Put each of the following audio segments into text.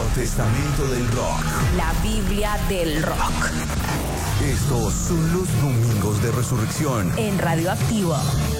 Testamento del rock. La Biblia del rock. Estos son los Domingos de Resurrección En Radioactivo.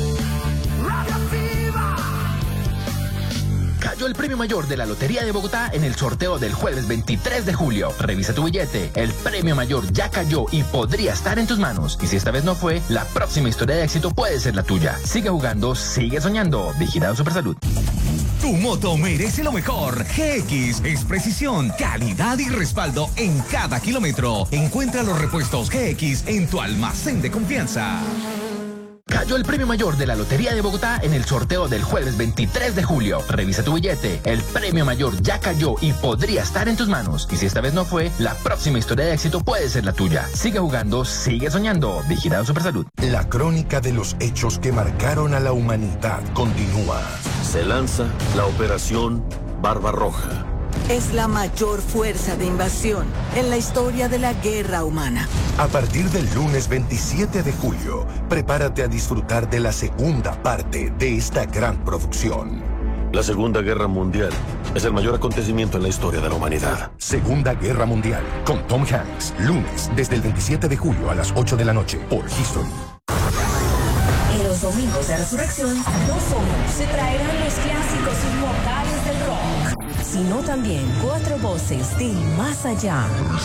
Cayó el premio mayor de la Lotería de Bogotá en el sorteo del jueves 23 de julio. Revisa tu billete. El premio mayor ya cayó y podría estar en tus manos. Y si esta vez no fue, la próxima historia de éxito puede ser la tuya. Sigue jugando, sigue soñando. Vigilado Supersalud. Tu moto merece lo mejor. GX es precisión, calidad y respaldo en cada kilómetro. Encuentra los repuestos GX en tu almacén de confianza. Cayó el premio mayor de la Lotería de Bogotá en el sorteo del jueves 23 de julio. Revisa tu billete. El premio mayor ya cayó y podría estar en tus manos. Y si esta vez no fue, la próxima historia de éxito puede ser la tuya. Sigue jugando, sigue soñando. Vigilado Supersalud. La crónica de los hechos que marcaron a la humanidad continúa. Se lanza la Operación Barbarroja. Es la mayor fuerza de invasión en la historia de la guerra humana. A partir del lunes 27 de julio, prepárate a disfrutar de la segunda parte de esta gran producción. La Segunda Guerra Mundial es el mayor acontecimiento en la historia de la humanidad. Segunda Guerra Mundial, con Tom Hanks, lunes desde el 27 de julio a las 8 de la noche por History. En los Domingos de Resurrección no solo se traerán los clásicos inmortales del rock, sino también 4 voces del más allá.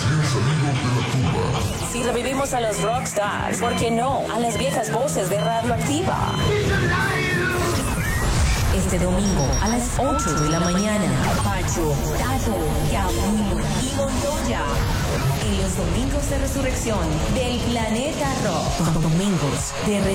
Si revivimos a los rockstars, ¿por qué no a las viejas voces de Radioactiva? Este domingo a las 8 de la mañana, Pacho, Tato, Yabu y Montoya. En los Domingos de Resurrección del Planeta Rock. Domingos de Resurrección.